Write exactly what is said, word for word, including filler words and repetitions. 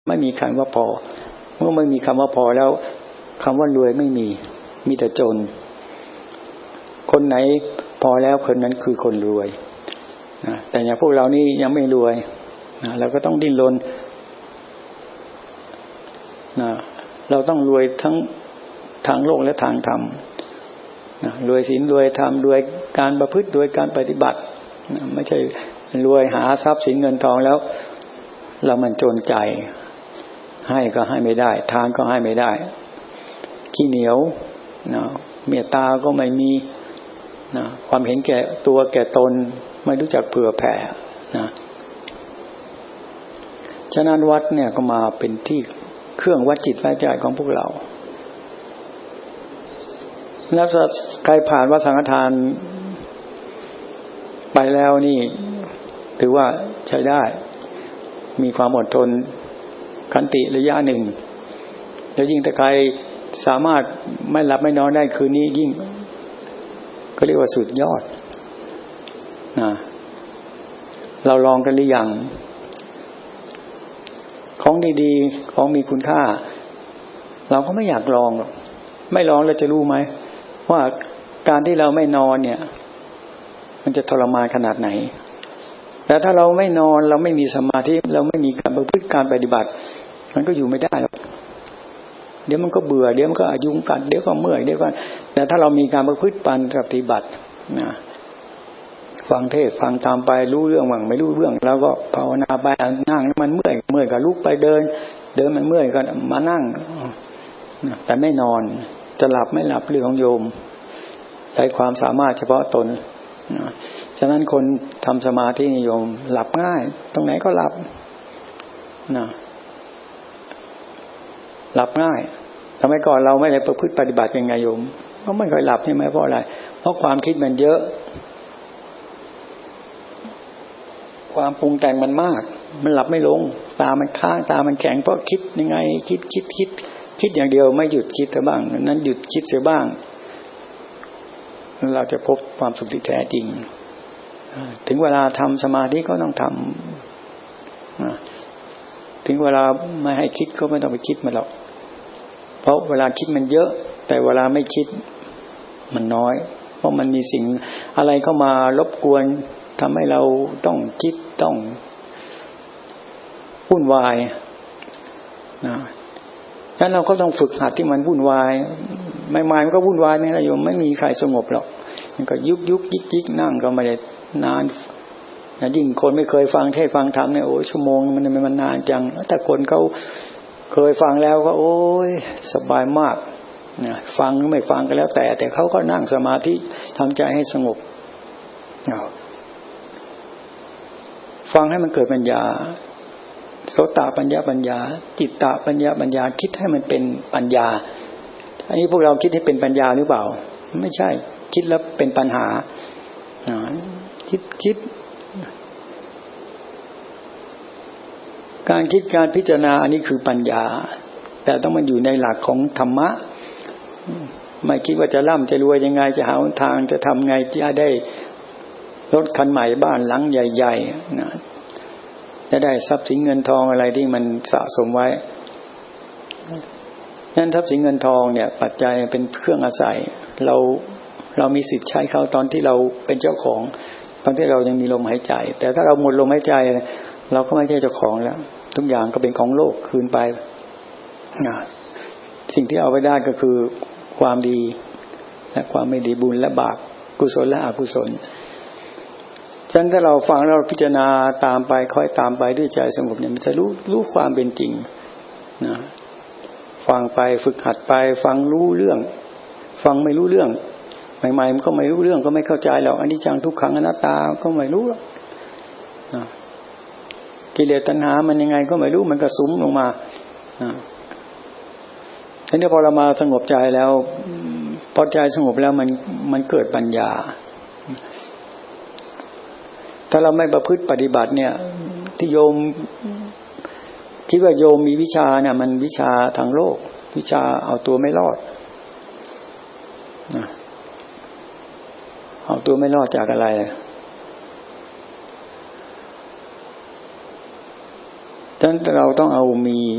ไม่มีคำว่าพอเมื่อไม่มีคำว่าพอแล้วคำว่ารวยไม่มีมีแต่จนคนไหนพอแล้วคนนั้นคือคนรวยนะแต่อย่างพวกเรานี่ยังไม่รวยนะเราก็ต้องดิ้นรนนะเราต้องรวยทั้งทางโลกและทางธรรมนะรวยศีลรวยธรรมรวยการประพฤติรวยการปฏิบัตินะไม่ใช่รวยหาทรัพย์สินเงินทองแล้วเรามันจนใจให้ก็ให้ไม่ได้ทานก็ให้ไม่ได้ขี้เหนียวนะเมตตาก็ไม่มีนะความเห็นแก่ตัวแก่ตนไม่รู้จักเผื่อแผ่นะฉะนั้นวัดเนี่ยก็มาเป็นที่เครื่องวัดจิตวัดใจของพวกเราแล้วใครผ่านวัดสังฆทานไปแล้วนี่ถือว่าใช้ได้มีความอดทนขันติระยะหนึ่งแล้วยิ่งถ้าใครสามารถไม่หลับไม่นอนได้คืนนี้ยิ่งก็เรียกว่าสุดยอดนะเราลองกันหรือยังของดีๆของมีคุณค่าเราก็ไม่อยากลองหรอกไม่ลองเราจะรู้ไหมว่าการที่เราไม่นอนเนี่ยมันจะทรมานขนาดไหนแต่ถ้าเราไม่นอนเราไม่มีสมาธิเราไม่มีการประพฤติการปฏิบัติมันก็อยู่ไม่ได้หรอกเดี๋ยวมันก็เบื่อเดี๋ยวมันก็อายุงกัดเดี๋ยวก็เมื่อยเดี๋ยวก็แต่ถ้าเรามีการประพฤติปฏิบัตินะฟังเทศฟังตามไปรู้เรื่องบ้างไม่รู้เรื่องแล้วก็ภาวนาไปนั่งมันเมื่อยเมื่อยก็ลุกไปเดินเดินมันเมื่อยก็มานั่งแต่ไม่นอนจะหลับไม่หลับเรื่องของโยมใช้ความสามารถเฉพาะตนนะฉะนั้นคนทำสมาธินิยมหลับง่ายตรงไหนก็หลับนะหลับง่ายทำไมก่อนเราไม่ได้ประพฤติปฏิบัติยังไงโยมก็ไม่ค่อยหลับใช่ไหมเพราะอะไรเพราะความคิดมันเยอะความปรุงแต่งมันมากมันหลับไม่ลงตามันค้างตามันแข็งเพราะคิดยังไงคิดคิดคิดคิดอย่างเดียวไม่หยุดคิดเสียบ้างนั้นหยุดคิดเสียบ้างเราจะพบความสุขที่แท้จริงถึงเวลาทำสมาธิก็ต้องทำถึงเวลาไม่ให้คิดก็ไม่ต้องไปคิดมันหรอกเพราะเวลาคิดมันเยอะแต่เวลาไม่คิดมันน้อยเพราะมันมีสิ่งอะไรเข้ามารบกวนทำให้เราต้องคิดต้องวุ่นวายนะฉะนั้นเราก็ต้องฝึกหัดที่มันวุ่นวายไม่ไม่มันก็วุ่นวายนี่แหละโยมไม่มีใครสงบหรอกมันก็ยุกยุกยิกยิกนั่งก็ไม่ได้นานนะยิ่งคนไม่เคยฟังเทศฟังธรรมเนี่ยโอ้ชั่วโมงมันมันนานจังแต่คนเขาเคยฟังแล้วก็โอ้ยสบายมากนะฟังไม่ฟังก็แล้วแต่แต่เขาก็นั่งสมาธิทำใจให้สงบฟังให้มันเกิดปัญญาโสตปัญญาปัญญาจิตตปัญญาปัญญาคิดให้มันเป็นปัญญาอันนี้พวกเราคิดให้เป็นปัญญาหรือเปล่าไม่ใช่คิดแล้วเป็นปัญหาคิดคิดการคิดการพิจารณาอันนี้คือปัญญาแต่ต้องมันอยู่ในหลักของธรรมะไม่คิดว่าจะร่ำจะรวยยังไงจะหาทางจะทำไงจะได้รถคันใหม่บ้านหลังใหญ่ๆนะจะได้ทรัพย์สินเงินทองอะไรที่มันสะสมไว้นั้นทรัพย์สินเงินทองเนี่ยปัจจัยเป็นเครื่องอาศัยเราเรามีสิทธิ์ใช้เขาตอนที่เราเป็นเจ้าของตอนที่เรายังมีลมหายใจแต่ถ้าเราหมดลมหายใจเราก็ไม่ใช่เจ้าของแล้วทุกอย่างก็เป็นของโลกคืนไปนะสิ่งที่เอาไปได้ก็คือความดีและความไม่ดีบุญและบาปกุศลและอกุศลฉะนั้นถ้าเราฟังแล้วเราพิจารณาตามไปค่อยตามไปด้วยใจสงบเนี่ยมันจะรู้รู้ความเป็นจริงนะฟังไปฝึกหัดไปฟังรู้เรื่องฟังไม่รู้เรื่องใหม่ๆมันก็ไม่รู้เรื่องก็ไม่เข้าใจหรอกอนิจจังทุกขังอนัตตาก็ไม่รู้นะกิเลสตัณหามันยังไงก็ไม่รู้มันก็สุมลงมานะทีนี้พอเรามาสงบใจแล้วพอใจสงบแล้วมันมันเกิดปัญญาถ้าเราไม่ประพฤติปฏิบัติเนี่ยที่โยมคิดว่าโยมมีวิชาเนี่ยมันวิชาทางโลกวิชาเอาตัวไม่รอดนะเอาตัวไม่รอดจากอะไรฉะนั้นเราต้องเอามี